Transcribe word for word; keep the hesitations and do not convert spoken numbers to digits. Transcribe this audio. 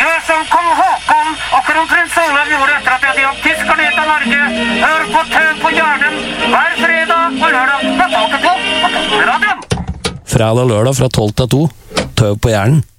Gjør som kong Håkon og kronprins Olav gjorde etter at de hadde tyskerne ut av Norge. Hør på Tau på Hjernen hver fredag og lørdag fra tolv til to på Radioen. Fredag og lørdag fra tolv til to. Tau på Hjernen.